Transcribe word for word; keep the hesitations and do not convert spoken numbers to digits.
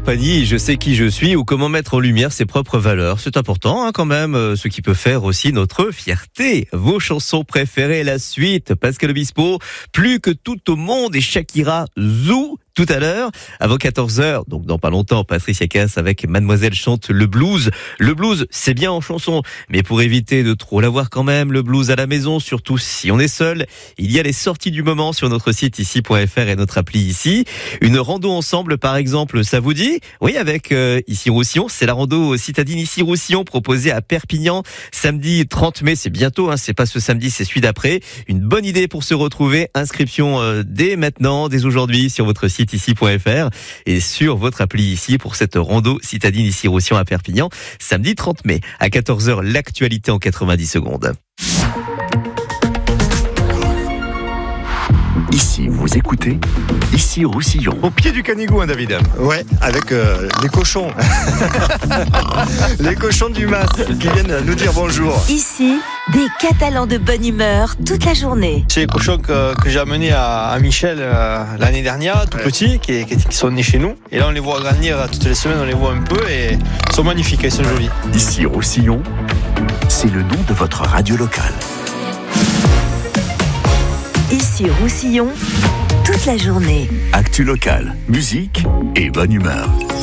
Champagny, je sais qui je suis ou comment mettre en lumière ses propres valeurs. C'est important hein, quand même, euh, ce qui peut faire aussi notre fierté. Vos chansons préférées, la suite. Pascal Obispo, Plus que tout au monde et Shakira, Zou. Tout à l'heure, avant quatorze heures, donc dans pas longtemps, Patricia Cass avec Mademoiselle chante le blues. Le blues, c'est bien en chanson, mais pour éviter de trop l'avoir quand même, le blues à la maison, surtout si on est seul, il y a les sorties du moment sur notre site ici point f r et notre appli ici. Une rando ensemble, par exemple, ça vous dit? Oui, avec euh, Issy-Roussillon, c'est la rando citadine Issy-Roussillon proposée à Perpignan, samedi trente mai, c'est bientôt, hein, c'est pas ce samedi, c'est celui d'après. Une bonne idée pour se retrouver, inscription euh, dès maintenant, dès aujourd'hui sur votre site ici point f r et sur votre appli ici pour cette rando citadine Issy-Roussillon à Perpignan, samedi trente mai. À quatorze heures, l'actualité en quatre-vingt-dix secondes. Ici, vous écoutez Issy-Roussillon. Au pied du Canigou, hein, David. Ouais, avec euh, les cochons. Les cochons du Mas qui viennent nous dire bonjour. Ici, des Catalans de bonne humeur toute la journée. C'est les cochons que, que j'ai amenés à, à Michel euh, l'année dernière, tout petits, qui, qui, qui sont nés chez nous. Et là, on les voit grandir toutes les semaines, on les voit un peu et ils sont magnifiques, ils sont jolis. Issy-Roussillon, c'est le nom de votre radio locale. Ici Roussillon, toute la journée. Actu locale, musique et bonne humeur.